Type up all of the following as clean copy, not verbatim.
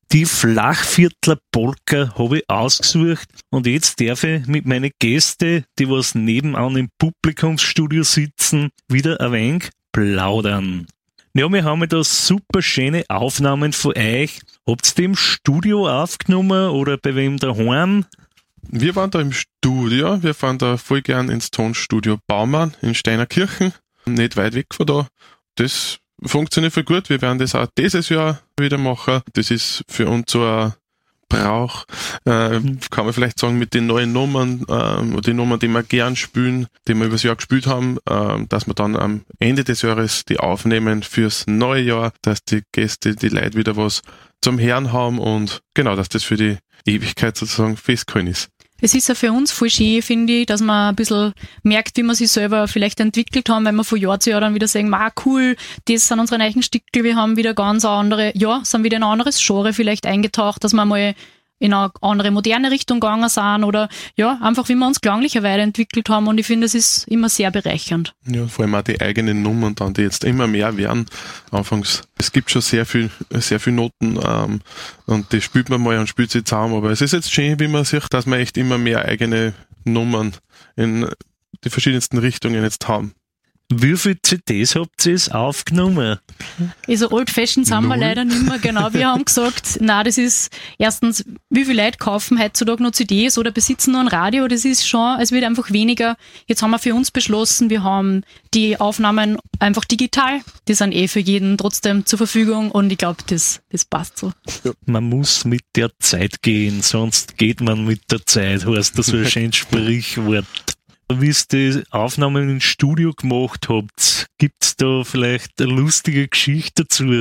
Die Flachviertler Polka habe ich ausgesucht und jetzt darf ich mit meinen Gästen, die was nebenan im Publikumsstudio sitzen, wieder ein wenig plaudern. Ja, wir haben da super schöne Aufnahmen von euch. Habt ihr die im Studio aufgenommen oder bei wem daheim? Wir waren da im Studio. Wir fahren da voll gern ins Tonstudio Baumann in Steinerkirchen. Nicht weit weg von da. Das funktioniert voll gut. Wir werden das auch dieses Jahr wieder machen. Das ist für uns so ein Brauch, kann man vielleicht sagen, mit den neuen Nummern, die Nummern, die wir gern spielen, die wir übers Jahr gespielt haben, dass wir dann am Ende des Jahres die aufnehmen fürs neue Jahr, dass die Gäste, die Leute wieder was zum Hören haben und genau, dass das für die Ewigkeit sozusagen festgehalten ist. Es ist ja für uns voll schön, finde ich, dass man ein bisschen merkt, wie wir sich selber vielleicht entwickelt haben, wenn wir von Jahr zu Jahr dann wieder sagen, cool, das sind unsere neuen Stücke, wir haben wieder ganz andere, sind wieder in ein anderes Genre vielleicht eingetaucht, dass wir mal in eine andere moderne Richtung gegangen sind oder einfach wie wir uns klanglich weiterentwickelt haben und ich finde, es ist immer sehr bereichernd. Ja, vor allem auch die eigenen Nummern dann, die jetzt immer mehr werden. Anfangs, es gibt schon sehr viel Noten und die spielt man mal und spielt sie zusammen, aber es ist jetzt schön, wie man sieht, dass wir echt immer mehr eigene Nummern in die verschiedensten Richtungen jetzt haben. Wie viele CDs habt ihr jetzt aufgenommen? Also old-fashioned sind wir leider nicht mehr, genau. Wir haben gesagt, das ist erstens, wie viele Leute kaufen heutzutage noch CDs oder besitzen noch ein Radio, das ist schon, es wird einfach weniger. Jetzt haben wir für uns beschlossen, wir haben die Aufnahmen einfach digital, die sind für jeden trotzdem zur Verfügung und ich glaube, das passt so. Ja. Man muss mit der Zeit gehen, sonst geht man mit der Zeit, heißt das so ein schönes Sprichwort. Wie ihr die Aufnahmen im Studio gemacht habt, gibt's da vielleicht eine lustige Geschichte dazu?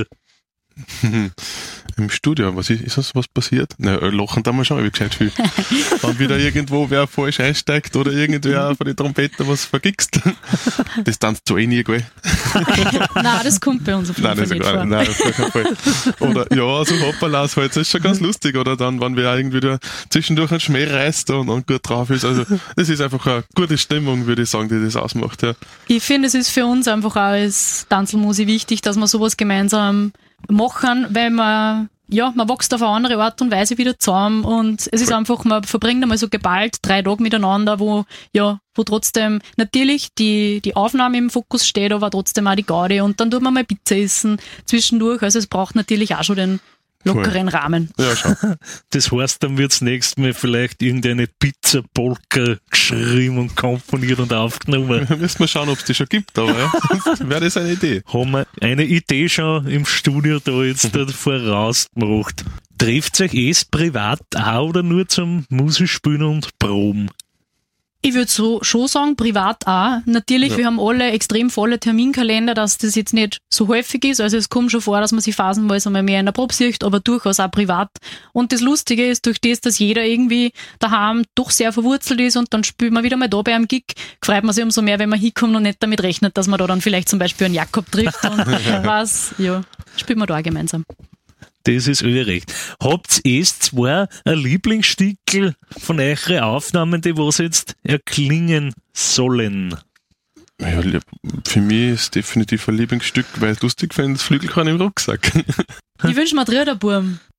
Im Studio, ist das was passiert? Lachen da mal schon, wie gescheit viel. Wenn wieder irgendwo wer falsch einsteigt oder irgendwer von den Trompeten was vergickst. Das tanzt so nie, gell? Nein, das kommt bei uns auf jeden Fall nicht vor. Nein, auf keinen Fall. Oder so Hopperlas halt, das ist schon ganz lustig. Oder dann, wenn wer irgendwie da zwischendurch einen Schmäh reißt und gut drauf ist. Also, das ist einfach eine gute Stimmung, würde ich sagen, die das ausmacht, ja. Ich finde, es ist für uns einfach auch als Tanzelmusik wichtig, dass wir sowas gemeinsam machen, weil man wächst auf eine andere Art und Weise wieder zusammen und es ist einfach, man verbringt einmal so geballt 3 Tage miteinander, wo trotzdem natürlich die Aufnahme im Fokus steht, aber trotzdem auch die Gaudi und dann tut man mal Pizza essen zwischendurch, also es braucht natürlich auch schon den lockeren Rahmen. Ja, schon. Das heißt, dann wird's nächstes Mal vielleicht irgendeine Pizza-Polka geschrieben und komponiert und aufgenommen. Müssen wir schauen, ob es die schon gibt, aber sonst wäre das eine Idee. Haben wir eine Idee schon im Studio da jetzt vorausgemacht. Trifft euch privat auch oder nur zum Musikspielen und Proben? Ich würde so schon sagen, privat auch. Natürlich, wir haben alle extrem volle Terminkalender, dass das jetzt nicht so häufig ist. Also es kommt schon vor, dass man sich phasenweise einmal mehr in der Probe sieht, aber durchaus auch privat. Und das Lustige ist, durch das, dass jeder irgendwie daheim doch sehr verwurzelt ist und dann spielt man wieder mal da bei einem Gig, freut man sich umso mehr, wenn man hinkommt und nicht damit rechnet, dass man da dann vielleicht zum Beispiel einen Jakob trifft und spielt man da auch gemeinsam. Das ist euer Recht. Habt ihr zwar ein Lieblingsstickel von euren Aufnahmen, die was jetzt erklingen sollen? Ja, für mich ist definitiv ein Lieblingsstück, weil ich lustig finde, das Flügelkorn im Rucksack. Ich wünsche mir Tröderburm.